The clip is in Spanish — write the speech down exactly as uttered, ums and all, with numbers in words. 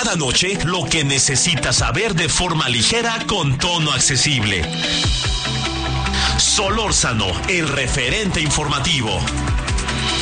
Cada noche, lo que necesitas saber de forma ligera con tono accesible. Solórzano, el referente informativo.